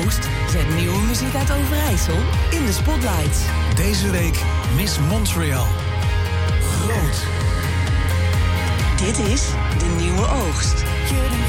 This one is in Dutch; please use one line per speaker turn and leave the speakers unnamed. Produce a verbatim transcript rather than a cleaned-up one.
Oogst zet nieuwe muziek uit Overijssel in de spotlights.
Deze week Miss Montreal. Groot.
Dit is De Nieuwe Oogst.